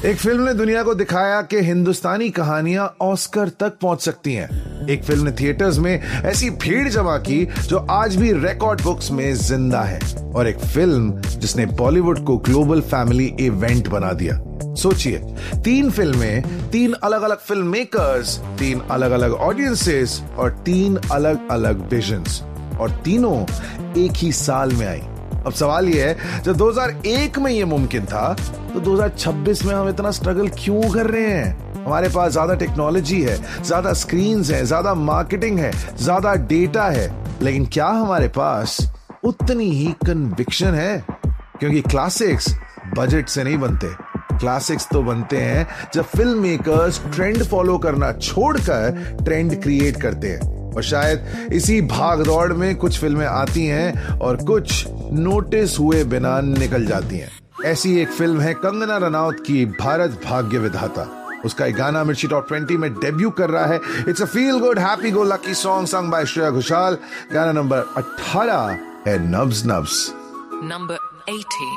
एक फिल्म ने दुनिया को दिखाया कि हिंदुस्तानी कहानियां ऑस्कर तक पहुंच सकती हैं। एक फिल्म ने थिएटर्स में ऐसी भीड़ जमा की जो आज भी रिकॉर्ड बुक्स में जिंदा है। और एक फिल्म जिसने बॉलीवुड को ग्लोबल फैमिली इवेंट बना दिया। सोचिए, 3 फिल्में, 3 अलग अलग फिल्म मेकर्स, 3 अलग अलग ऑडियंसेस और 3 अलग अलग विजन्स, और तीनों एक ही साल में आई। अब सवाल यह है, जब 2001 में यह मुमकिन था तो 2026 में हम इतना स्ट्रगल क्यों कर रहे हैं? हमारे पास ज्यादा टेक्नोलॉजी है, ज्यादा स्क्रीन्स है, ज्यादा मार्केटिंग है, ज्यादा डेटा है, लेकिन क्या हमारे पास उतनी ही कन्विक्शन है? क्योंकि क्लासिक्स बजट से नहीं बनते। क्लासिक्स तो बनते हैं जब फिल्म मेकर्स ट्रेंड फॉलो करना छोड़कर ट्रेंड क्रिएट करते हैं। और शायद इसी भाग दौड़ में कुछ फिल्में आती हैं और कुछ नोटिस हुए बिना निकल जाती हैं। ऐसी एक फिल्म है कंगना रनौत की भारत भाग्य विधाता। उसका एक गाना मिर्ची टॉप 20 में डेब्यू कर रहा है। It's a feel good happy go lucky song sung by Shreya Ghoshal. गाना नंबर 18 है नब्ज नब्ज। नंबर 18।